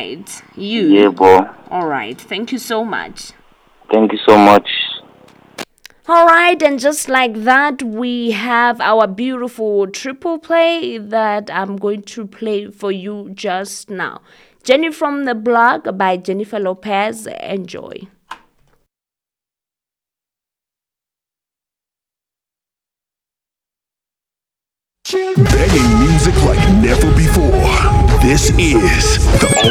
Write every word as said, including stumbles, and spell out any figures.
right? You. Yeah, bro. All right. Thank you so much. Thank you so much. All right, and just like that, we have our beautiful triple play that I'm going to play for you just now. Jenny from the Blog by Jennifer Lopez. Enjoy. Banging music like never before. This is the